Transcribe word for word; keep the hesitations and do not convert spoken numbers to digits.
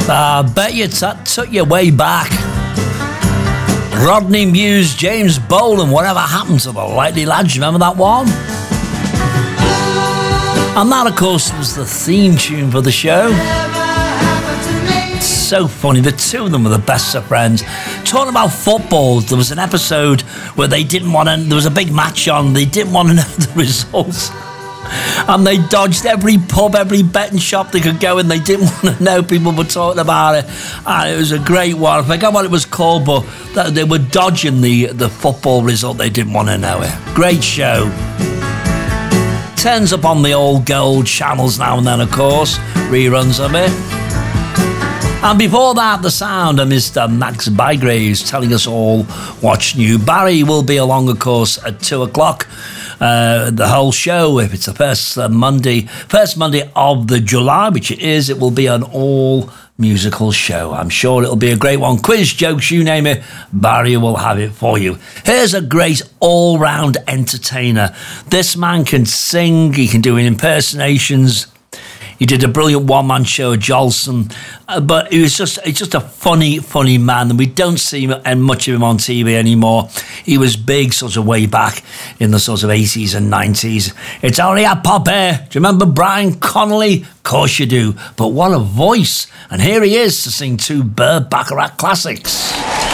I bet you that took you way back. Rodney Muse, James Bolan, Whatever Happened to the Likely Lads, remember that one? And that, of course, was the theme tune for the show. It's so funny, the two of them were the best of friends. Talking about football, there was an episode where they didn't want to, there was a big match on, they didn't want to know the results. And they dodged every pub, every betting shop they could go in. They didn't want to know people were talking about it. And it was a great one. I forget what it was called, but they were dodging the, the football result. They didn't want to know it. Great show. Turns up on the old gold channels now and then, of course. Reruns of it. And before that, the sound of Mister Max Bygraves telling us all what's new. Barry will be along, of course, at two o'clock. Uh, the whole show, if it's the first uh, Monday, first Monday of the July, which it is, it will be an all musical show. I'm sure it'll be a great one. Quiz, jokes, you name it, Barry will have it for you. Here's a great all-round entertainer. This man can sing, he can do impersonations. He did a brilliant one-man show at Jolson, uh, but he was just he's just a funny, funny man, and we don't see much of him on T V anymore. He was big sort of way back in the sort of eighties and nineties. It's only a pop air. Do you remember Brian Connolly? Of course you do. But what a voice. And here he is to sing two Burt Bacharach classics.